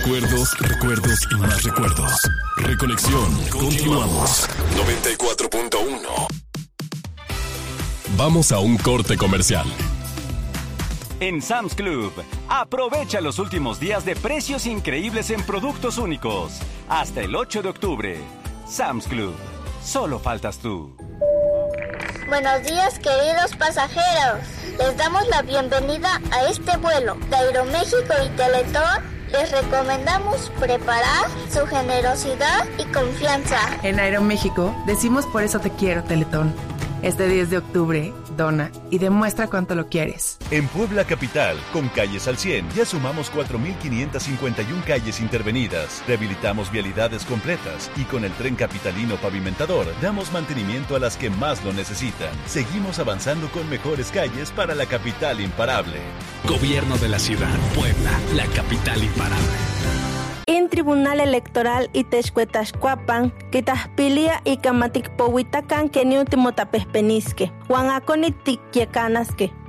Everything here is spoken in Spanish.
Recuerdos, recuerdos y más recuerdos. Reconexión. Continuamos. 94.1. Vamos a un corte comercial. En Sam's Club, aprovecha los últimos días de precios increíbles en productos únicos. Hasta el 8 de octubre. Sam's Club. Solo faltas tú. Buenos días, queridos pasajeros. Les damos la bienvenida a este vuelo de Aeroméxico y Teletón. Les recomendamos preparar su generosidad y confianza. En Aeroméxico decimos por eso te quiero, Teletón. Este 10 de octubre, dona y demuestra cuánto lo quieres. En Puebla Capital, con Calles al 100, ya sumamos 4.551 calles intervenidas, rehabilitamos vialidades completas y con el Tren Capitalino Pavimentador damos mantenimiento a las que más lo necesitan. Seguimos avanzando con mejores calles para la capital imparable. Gobierno de la Ciudad, Puebla, la capital imparable. En Tribunal Electoral Itexcuetachcuapan, Quitaspilia y Camaticpowitacan, que ni último tapespenisque, Juan Aconitic Yecanasque.